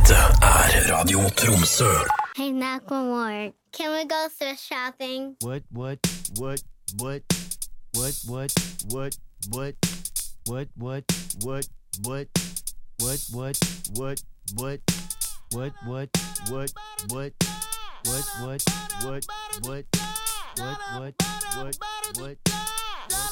Dette er Radio Tromsø. Hey, Macklemore, can we go thrift shopping? What? What?